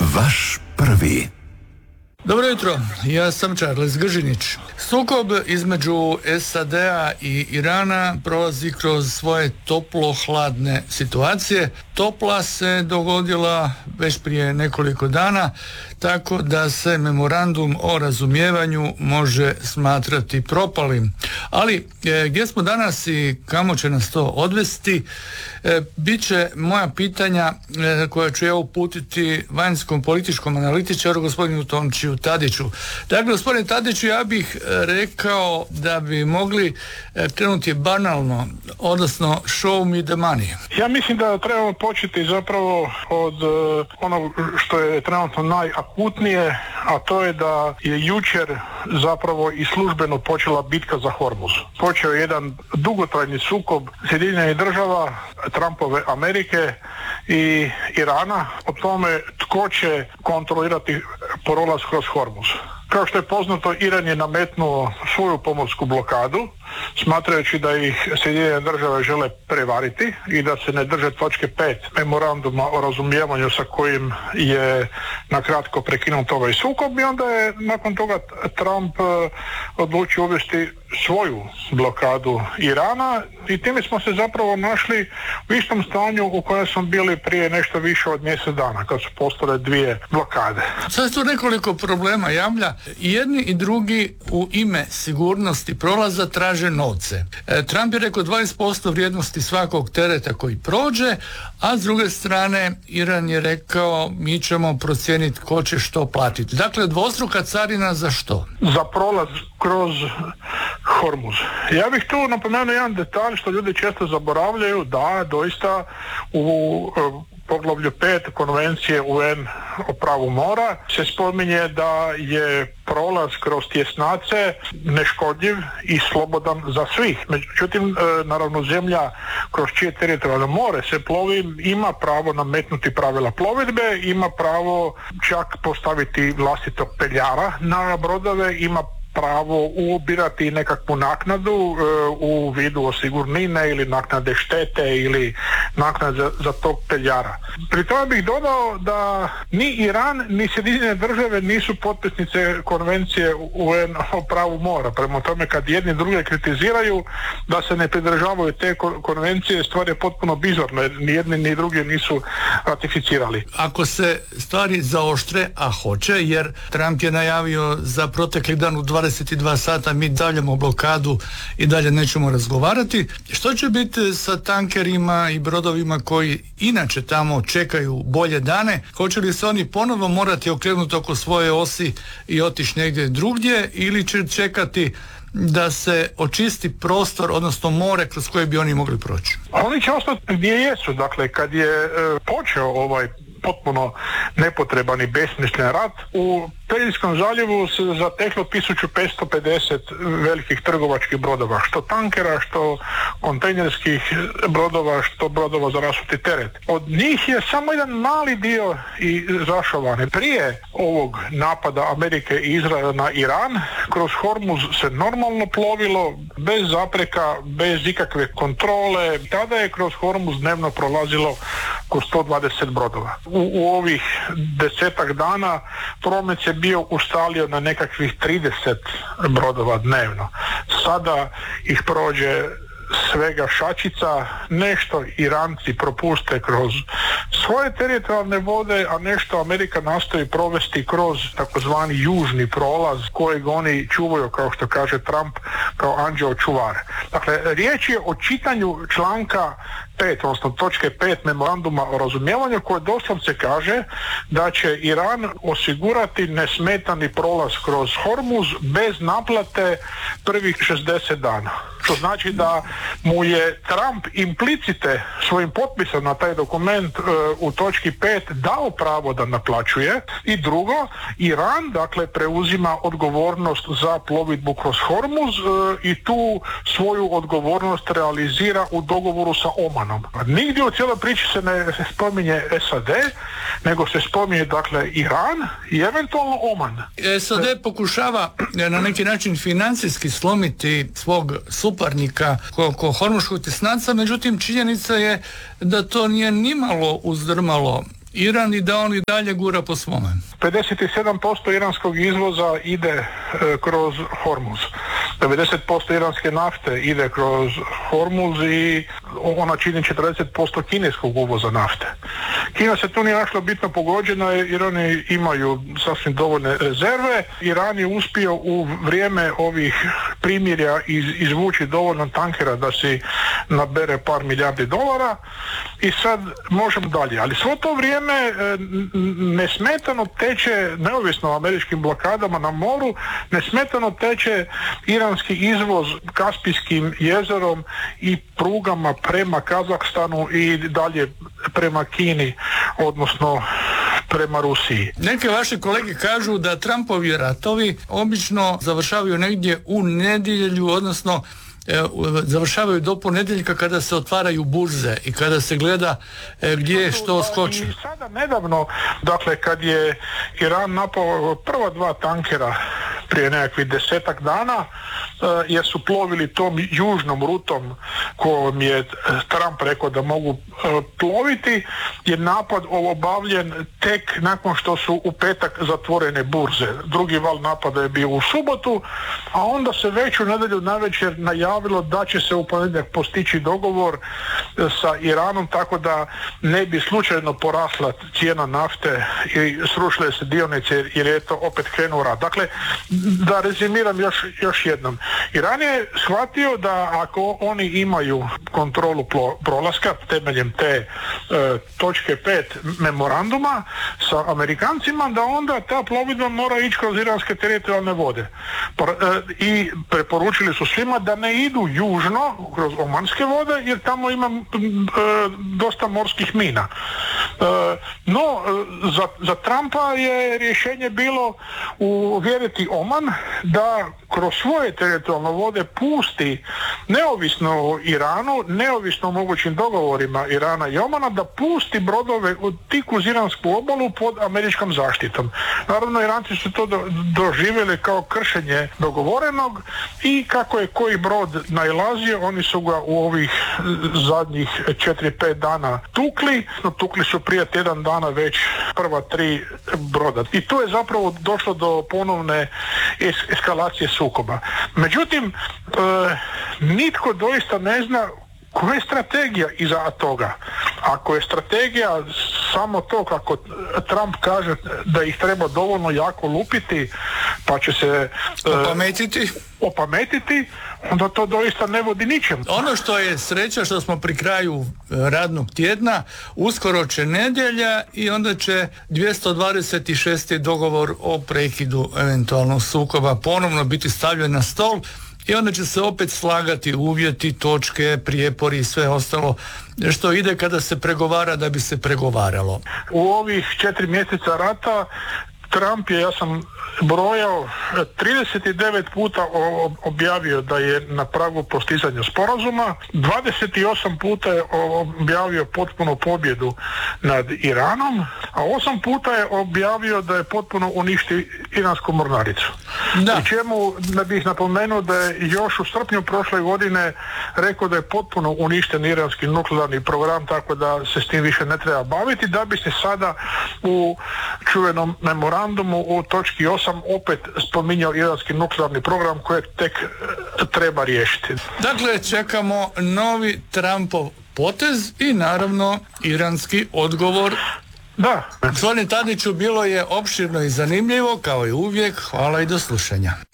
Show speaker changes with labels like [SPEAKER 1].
[SPEAKER 1] Vaš prvi.
[SPEAKER 2] Dobro jutro, ja sam Charles Gržinić. Sukob između SAD-a i Irana prolazi kroz svoje toplo-hladne situacije. Topla se dogodila već prije nekoliko dana, tako da se memorandum o razumijevanju može smatrati propalim. Ali gdje smo danas i kamo će nas to odvesti, bit će moja pitanja koja ću ja uputiti vanjskom političkom analitičaru gospodinu Tončiju Tadiću. Dakle, gospodine Tadiću, ja bih rekao da bi mogli krenuti banalno, odnosno show me the money.
[SPEAKER 3] Ja mislim da trebamo početi zapravo od onog što je trenutno najakutnije, a to je da je jučer zapravo i službeno počela bitka za Hormuz. Počeo je jedan dugotrajni sukob Sjedinjenih država, Trumpove Amerike i Irana o tome tko će kontrolirati prolaz kroz Hormuz. Kao što je poznato, Iran je nametnuo svoju pomorsku blokadu, smatrajući da ih Sjedinjene države žele prevariti i da se ne drže točke 5 memoranduma o razumijevanju sa kojim je nakratko prekinut ovaj sukob, i onda je nakon toga Trump odlučio uvesti svoju blokadu Irana i time smo se zapravo našli u istom stanju u kojem smo bili prije nešto više od mjesec dana, kad su postale dvije blokade.
[SPEAKER 2] Sad tu nekoliko problema javlja. I jedni i drugi u ime sigurnosti prolaza traže novce. Trump je rekao 20% vrijednosti svakog tereta koji prođe, a s druge strane Iran je rekao mi ćemo procijeniti ko će što platiti. Dakle, dvostruka carina za što?
[SPEAKER 3] Za prolaz kroz Hormuz. Ja bih tu napomenuo jedan detalj što ljudi često zaboravljaju, da doista u poglavlju 5 konvencije UN o pravu mora se spominje da je prolaz kroz tjesnace neškodljiv i slobodan za svih. Međutim, naravno zemlja kroz čije teritorijalno more se plovi ima pravo nametnuti pravila plovidbe, ima pravo čak postaviti vlastitog peljara na brodove, ima pravo ubirati nekakvu naknadu u vidu osigurnine ili naknade štete ili naknade za tog peljara. Pri tome bih dodao da ni Iran ni Sjedinjene države nisu potpisnice konvencije UN o pravu mora. Prema tome, kad jedni druge kritiziraju da se ne pridržavaju te konvencije, stvar je potpuno bizarna jer ni jedni ni drugi nisu ratificirali.
[SPEAKER 2] Ako se stvari zaoštre, a hoće, jer Trump je najavio za protekli dan u 22 sata mi davljamo blokadu i dalje nećemo razgovarati. Što će biti sa tankerima i brodovima koji inače tamo čekaju bolje dane? Hoće li se oni ponovo morati okrenuti oko svoje osi i otići negdje drugdje ili će čekati da se očisti prostor, odnosno more kroz koje bi oni mogli proći?
[SPEAKER 3] Oni će ostati gdje jesu. Dakle, kad je počeo ovaj potpuno nepotreban i besmislen rat, u Perzijskom zaljevu se zateklo 1550 velikih trgovačkih brodova, što tankera, što kontejnerskih brodova, što brodova za rasuti teret. Od njih je samo jedan mali dio i zašao. Prije ovog napada Amerike i Izraela na Iran, kroz Hormuz se normalno plovilo, bez zapreka, bez ikakve kontrole. Tada je kroz Hormuz dnevno prolazilo oko 120 brodova. U ovih 10 dana promet je bio ustalio na nekakvih 30 brodova dnevno. Sada ih prođe svega šačica, nešto Iranci propuste kroz svoje teritorijalne vode, a nešto Amerika nastoji provesti kroz takozvani južni prolaz kojeg oni čuvaju, kao što kaže Trump, kao anđeo čuvar. Dakle, riječ je o čitanju članka 5, odnosno točke 5 memoranduma o razumijevanju, koje doslovce kaže da će Iran osigurati nesmetani prolaz kroz Hormuz bez naplate prvih 60 dana. Što znači da mu je Trump implicite svojim potpisom na taj dokument u točki 5 dao pravo da naplaćuje. I drugo, Iran dakle preuzima odgovornost za plovidbu kroz Hormuz i tu svoju odgovornost realizira u dogovoru sa Omanom. Nigdje u cijeloj priči se ne spominje SAD, nego se spominje dakle Iran i eventualno Oman.
[SPEAKER 2] SAD pokušava na neki način financijski slomiti svog suparnika oko hormuškog tjesnaca, međutim činjenica je da to nije nimalo uzdrmalo Iran i da on i dalje gura po svome?
[SPEAKER 3] 57% iranskog izvoza ide kroz Hormuz. 90% iranske nafte ide kroz Hormuz i ona čini 40% kineskog uvoza nafte. Kina se tu nije našla bitno pogođena jer oni imaju sasvim dovoljne rezerve. Iran je uspio u vrijeme ovih primirja izvući dovoljno tankera da si nabere par milijardi dolara i sad možemo dalje. Ali svo to vrijeme nesmetano teče, neovisno o američkim blokadama na moru, nesmetano teče iranski izvoz Kaspijskim jezerom i prugama prema Kazahstanu i dalje prema Kini, odnosno prema Rusiji.
[SPEAKER 2] Neke vaše kolege kažu da Trumpovi ratovi obično završavaju negdje u nedjelju, odnosno završavaju do ponedjeljka kada se otvaraju burze i kada se gleda gdje što skoči.
[SPEAKER 3] I sada nedavno, dakle kad je Iran napao prva dva tankera prije nekakvih 10-ak dana, jer su plovili tom južnom rutom kojom je Trump rekao da mogu ploviti, je napad obavljen tek nakon što su u petak zatvorene burze. Drugi val napada je bio u subotu, a onda se već u nedjelju navečer najavilo da će se u ponedjeljak postići dogovor sa Iranom, tako da ne bi slučajno porasla cijena nafte i srušile se dionice jer je to opet krenuo rat. Dakle, da rezimiram još jednom. Iran je shvatio da ako oni imaju kontrolu prolaska temeljem te točke 5 memoranduma sa Amerikancima, da onda ta plovidba mora ići kroz iranske teritorijalne vode. I preporučili su svima da ne idu južno kroz omanske vode jer tamo ima dosta morskih mina. No, za Trumpa je rješenje bilo uvjeriti Oman da kroz svoje teritorijalne vode pusti, neovisno o Iranu, neovisno o mogućim dogovorima Irana i Omana, da pusti brodove tik uz iransku obalu pod američkom zaštitom. Naravno, Iranci su to doživjeli kao kršenje dogovorenog i kako je koji brod nailazio, oni su ga u ovih zadnjih 4-5 dana tukli. Tukli su prije tjedan dana već prva 3 broda. I tu je zapravo došlo do ponovne eskalacije sukoba. Međutim, nitko doista ne zna koja je strategija iza toga. Ako je strategija samo to kako Trump kaže da ih treba dovoljno jako lupiti pa će se opametiti, onda to doista ne vodi ničemu.
[SPEAKER 2] Ono što je sreća što smo pri kraju radnog tjedna, uskoro će nedjelja i onda će 226. dogovor o prekidu eventualnog sukoba ponovno biti stavljen na stol i onda će se opet slagati uvjeti, točke, prijepori i sve ostalo što ide kada se pregovara da bi se pregovaralo.
[SPEAKER 3] U ovih 4 mjeseca rata Trump je, ja sam brojao, 39 puta objavio da je na pragu postizanja sporazuma, 28 puta je objavio potpunu pobjedu nad Iranom, a 8 puta je objavio da je potpuno uništio iransku mornaricu.
[SPEAKER 2] Da.
[SPEAKER 3] I čemu ne bih napomenuo da je još u srpnju prošle godine rekao da je potpuno uništen iranski nuklearni program, tako da se s tim više ne treba baviti, da bi se sada u čuvenom memorandumu u točki 8 opet spominjao iranski nuklearni program kojeg tek treba riješiti.
[SPEAKER 2] Dakle, čekamo novi Trumpov potez i naravno iranski odgovor.
[SPEAKER 3] Da.
[SPEAKER 2] Gospodine Tadniću, bilo je opširno i zanimljivo, kao i uvijek. Hvala i do slušanja.